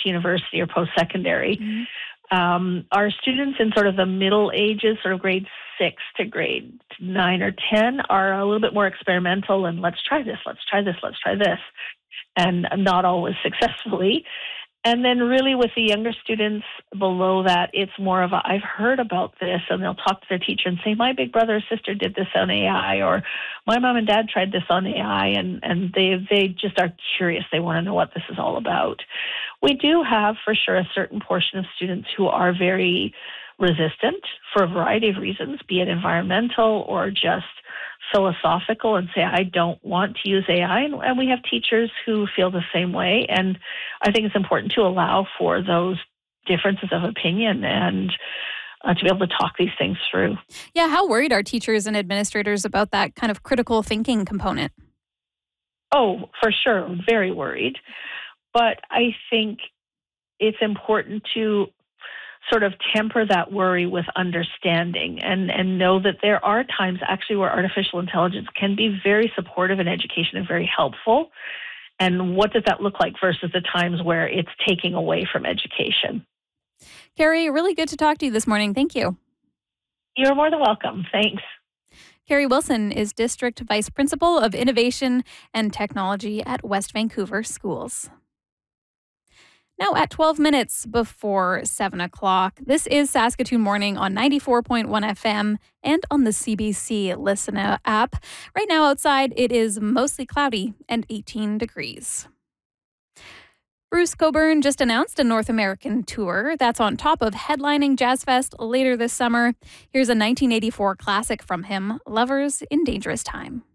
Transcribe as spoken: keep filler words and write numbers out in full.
university or post-secondary. Mhm. Um, our students in sort of the middle ages, sort of grade six to grade nine or ten, are a little bit more experimental and let's try this, let's try this, let's try this, and not always successfully. And then really with the younger students below that, it's more of a, I've heard about this, and they'll talk to their teacher and say, my big brother or sister did this on A I, or my mom and dad tried this on A I, and, and they, they just are curious. They want to know what this is all about. We do have, for sure, a certain portion of students who are very resistant for a variety of reasons, be it environmental or just philosophical, and say, I don't want to use A I. And, and we have teachers who feel the same way. And I think it's important to allow for those differences of opinion and uh, to be able to talk these things through. Yeah, how worried are teachers and administrators about that kind of critical thinking component? Oh, for sure, very worried. But I think it's important to sort of temper that worry with understanding and, and know that there are times actually where artificial intelligence can be very supportive in education and very helpful. And what does that look like versus the times where it's taking away from education? Carrie, really good to talk to you this morning. Thank you. You're more than welcome. Thanks. Carrie Wilson is District Vice Principal of Innovation and Technology at West Vancouver Schools. Now at twelve minutes before seven o'clock, this is Saskatoon Morning on ninety-four point one F M and on the C B C Listen app. Right now outside, it is mostly cloudy and eighteen degrees. Bruce Cockburn just announced a North American tour that's on top of headlining Jazz Fest later this summer. Here's a nineteen eighty-four classic from him, Lovers in Dangerous Time.